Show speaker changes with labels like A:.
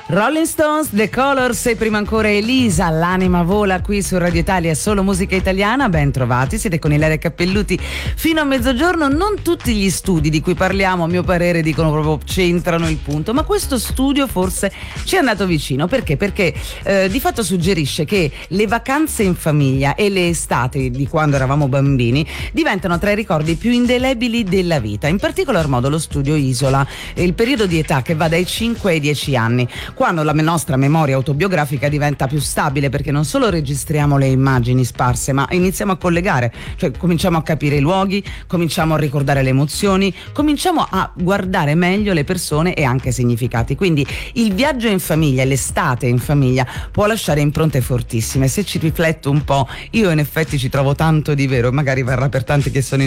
A: Rolling Stones, The Colors e prima ancora Elisa, L'anima vola qui su Radio Italia, solo musica italiana. Ben trovati, siete con Ilaria Cappelluti fino a mezzogiorno. Non tutti gli studi di cui parliamo, a mio parere, dicono proprio centrano il punto, ma questo studio forse ci è andato vicino. Perché? Perché di fatto suggerisce che le vacanze in famiglia e le estati di quando eravamo bambini diventano tra i ricordi più indelebili della vita. In particolar modo lo studio isola il periodo di età che va dai 5 ai 10 anni, quando la nostra memoria autobiografica diventa più stabile, perché non solo registriamo le immagini sparse, ma iniziamo a collegare, cioè cominciamo a capire i luoghi, cominciamo a ricordare le emozioni, cominciamo a guardare meglio le persone e anche i significati. Quindi il viaggio in famiglia, l'estate in famiglia può lasciare impronte fortissime. Se ci rifletto un po', io in effetti ci trovo tanto di vero, magari varrà per tanti che sono